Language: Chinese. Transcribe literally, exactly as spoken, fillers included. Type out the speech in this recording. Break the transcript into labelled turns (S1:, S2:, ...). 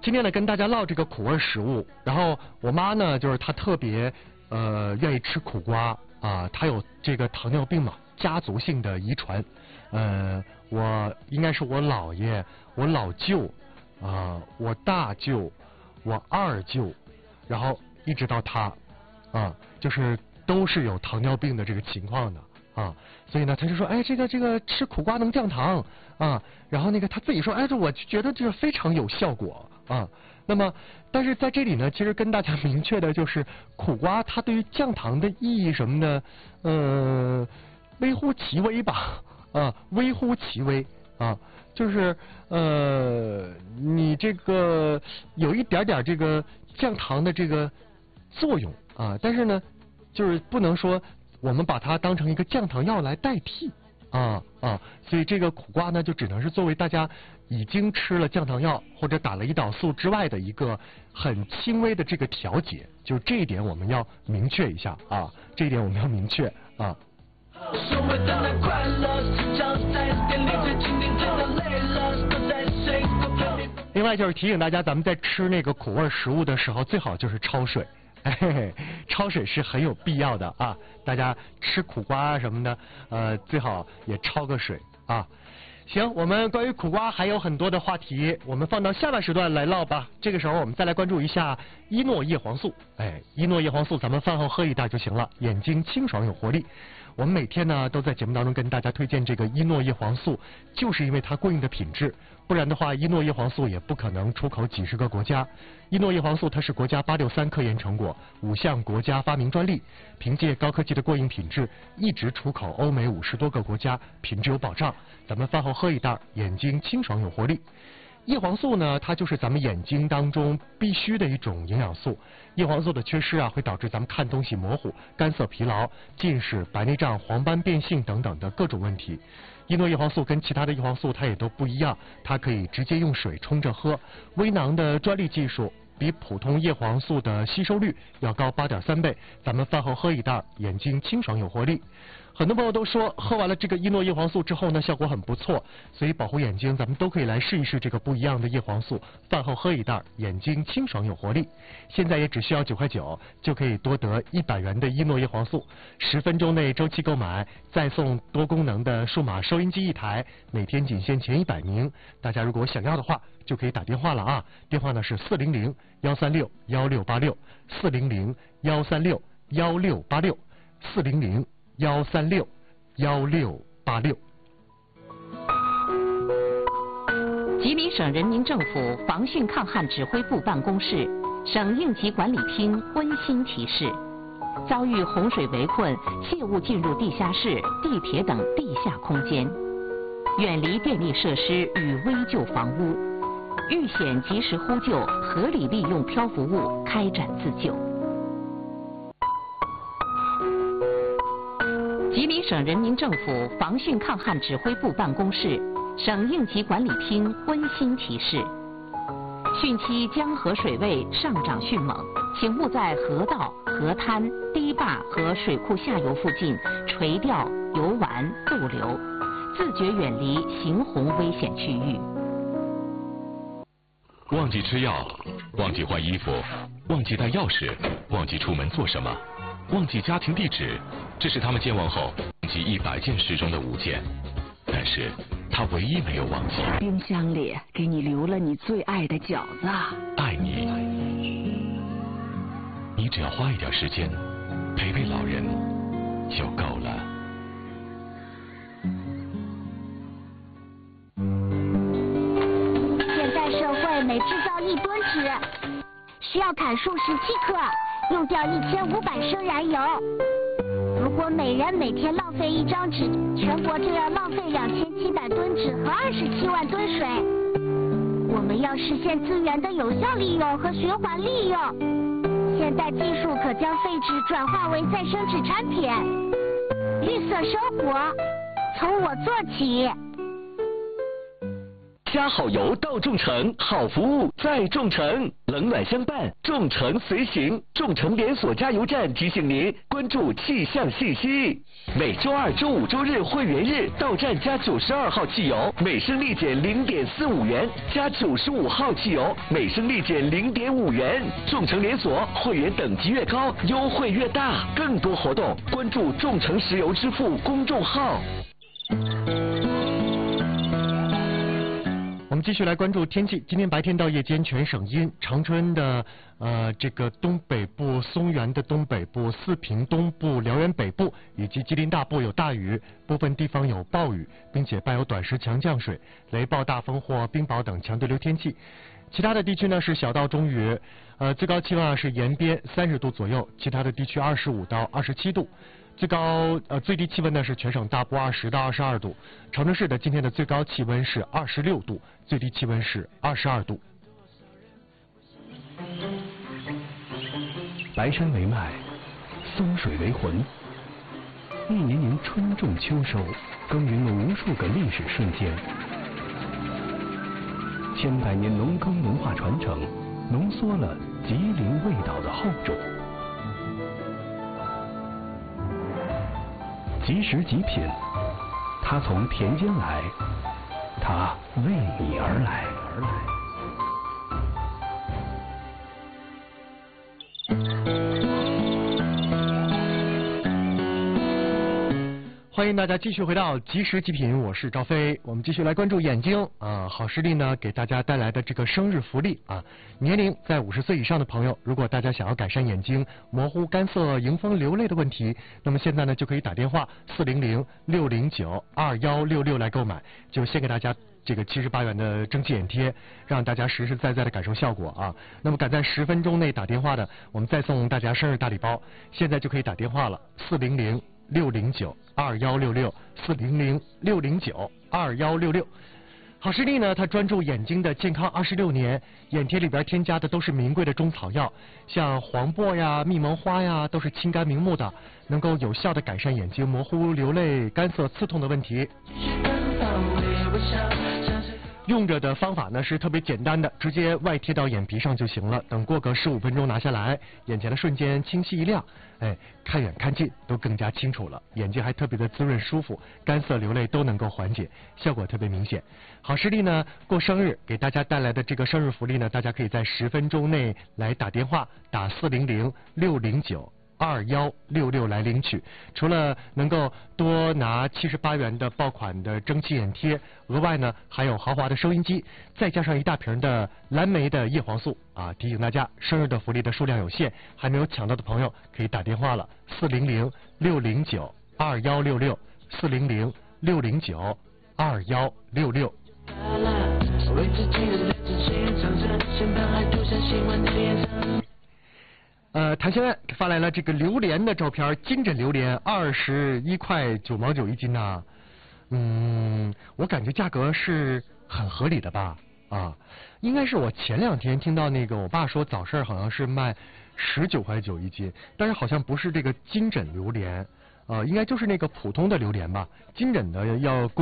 S1: 今天呢跟大家唠这个苦味食物。然后我妈呢，就是她特别呃愿意吃苦瓜啊，她有这个糖尿病嘛，家族性的遗传。呃，我应该是我姥爷、我老舅啊、我大舅、我二舅，然后一直到他啊，就是都是有糖尿病的这个情况的。啊，所以呢，他就说，哎，这个这个吃苦瓜能降糖啊，然后那个他自己说，哎，这我觉得这个非常有效果啊。那么，但是在这里呢，其实跟大家明确的就是，苦瓜它对于降糖的意义什么的，呃，微乎其微吧，啊，微乎其微啊，就是呃，你这个有一点点这个降糖的这个作用啊，但是呢，就是不能说。我们把它当成一个降糖药来代替啊啊，所以这个苦瓜呢，就只能是作为大家已经吃了降糖药或者打了胰岛素之外的一个很轻微的这个调节，就是这一点我们要明确一下啊，这一点我们要明确啊。另外就是提醒大家，咱们在吃那个苦味食物的时候，最好就是焯水。嘿嘿，焯水是很有必要的啊！大家吃苦瓜啊什么的，呃，最好也焯个水啊。行，我们关于苦瓜还有很多的话题，我们放到下半时段来唠吧。这个时候我们再来关注一下伊诺叶黄素。哎，伊诺叶黄素咱们饭后喝一袋就行了，眼睛清爽有活力。我们每天呢都在节目当中跟大家推荐这个伊诺叶黄素，就是因为它过硬的品质，不然的话伊诺叶黄素也不可能出口几十个国家。伊诺叶黄素它是国家八六三科研成果，五项国家发明专利，凭借高科技的过硬品质，一直出口欧美五十多个国家，品质有保障。咱们饭后喝一袋，眼睛清爽有活力。叶黄素呢，它就是咱们眼睛当中必须的一种营养素。叶黄素的缺失啊，会导致咱们看东西模糊、干涩疲劳、近视、白内障、黄斑变性等等的各种问题。伊诺叶黄素跟其他的叶黄素它也都不一样，它可以直接用水冲着喝，微囊的专利技术比普通叶黄素的吸收率要高八点三倍。咱们饭后喝一袋，眼睛清爽有活力。很多朋友都说喝完了这个伊诺叶黄素之后呢，效果很不错，所以保护眼睛，咱们都可以来试一试这个不一样的叶黄素。饭后喝一袋，眼睛清爽有活力。现在也只需要九块九，就可以多得一百元的伊诺叶黄素。十分钟内周期购买，再送多功能的数码收音机一台，每天仅限前一百名。大家如果想要的话，就可以打电话了啊！电话呢是四零零幺三六幺六八六，四零零幺三六幺六八六，四零零幺三六幺六八六。
S2: 吉林省人民政府防汛抗旱指挥部办公室、省应急管理厅温馨提示：遭遇洪水围困，切勿进入地下室、地铁等地下空间，远离电力设施与危旧房屋，遇险及时呼救，合理利用漂浮物开展自救。吉林省人民政府防汛抗旱指挥部办公室、省应急管理厅温馨提示：汛期江河水位上涨迅猛，请勿在河道、河滩、堤坝和水库下游附近垂钓、游玩、逗留，自觉远离行洪危险区域。
S3: 忘记吃药，忘记换衣服，忘记带钥匙，忘记出门做什么，忘记家庭地址，这是他们健忘后忘记一百件事中的五件，但是他唯一没有忘记。
S4: 冰箱里给你留了你最爱的饺子。
S3: 爱你，你只要花一点时间陪陪老人就够了。
S5: 现代社会每制造一吨纸，需要砍树十七克，用掉一千五百升燃油。如果每人每天浪费一张纸，全国就要浪费两千七百吨纸和二十七万吨水。我们要实现资源的有效利用和循环利用。现代技术可将废纸转化为再生纸产品。绿色生活，从我做起。
S6: 加好油到众诚，好服务在众诚，冷暖相伴，众诚随行。众诚连锁加油站提醒您关注气象信息。每周二、周五、周日会员日到站加九十二号汽油，每升立减零点四五元；加九十五号汽油，每升立减零点五元。众诚连锁会员等级越高，优惠越大。更多活动关注众诚石油支付公众号。
S1: 我们继续来关注天气。今天白天到夜间全省阴，长春的呃这个东北部、松原的东北部、四平东部、辽源北部以及吉林大部有大雨，部分地方有暴雨，并且伴有短时强降水、雷暴、大风或冰雹等强对流天气。其他的地区呢是小到中雨，呃最高气温啊是延边三十度左右，其他的地区二十五到二十七度。最高呃最低气温呢是全省大部二十到二十二度，长春市的今天的最高气温是二十六度，最低气温是二十二度。
S7: 白山为脉，松水为魂。一年年春种秋收，耕耘了无数个历史瞬间。千百年农耕文化传承，浓缩了吉林味道的厚重。即食即品，它从田间来，它为你而来。而来。
S1: 欢迎大家继续回到即时极品，我是赵飞。我们继续来关注眼睛啊，好视力呢给大家带来的这个生日福利啊，年龄在五十岁以上的朋友，如果大家想要改善眼睛模糊、干涩、迎风流泪的问题，那么现在呢就可以打电话四零零六零九二幺六六来购买，就先给大家这个七十八元的蒸汽眼贴，让大家实实在在的感受效果啊。那么赶在十分钟内打电话的，我们再送大家生日大礼包，现在就可以打电话了，四零零六零九二幺六六，四零零六零九二幺六六。好视力呢，它专注眼睛的健康二十六年，眼贴里边添加的都是名贵的中草药，像黄柏呀、蜜蒙花呀，都是清肝明目的，能够有效的改善眼睛模糊、流泪、干涩、刺痛的问题。用着的方法呢是特别简单的，直接外贴到眼皮上就行了。等过个十五分钟拿下来，眼前的瞬间清晰一亮，哎，看远看近都更加清楚了，眼睛还特别的滋润舒服，干涩流泪都能够缓解，效果特别明显。好视力呢过生日给大家带来的这个生日福利呢，大家可以在十分钟内来打电话，打四零零六零九二幺六六来领取。除了能够多拿七十八元的爆款的蒸汽眼贴，额外呢还有豪华的收音机，再加上一大瓶的蓝莓的叶黄素啊！提醒大家，生日的福利的数量有限，还没有抢到的朋友可以打电话了，四零零六零九二幺六六，四零零六零九二幺六六。呃，谭先生发来了这个榴莲的照片，金枕榴莲二十一块九毛九一斤呐、啊，嗯，我感觉价格是很合理的吧？啊，应该是我前两天听到那个我爸说早市好像是卖十九块九一斤，但是好像不是这个金枕榴莲，呃，应该就是那个普通的榴莲吧，金枕的要贵。